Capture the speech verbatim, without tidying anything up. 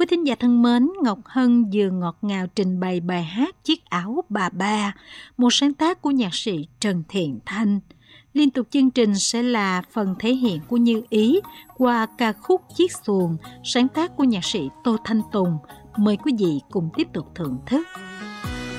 Quý thính giả thân mến, Ngọc Hân vừa ngọt ngào trình bày bài hát Chiếc áo bà ba, một sáng tác của nhạc sĩ Trần Thiện Thanh. Liên tục chương trình sẽ là phần thể hiện của Như Ý qua ca khúc Chiếc xuồng, sáng tác của nhạc sĩ Tô Thanh Tùng. Mời quý vị cùng tiếp tục thưởng thức.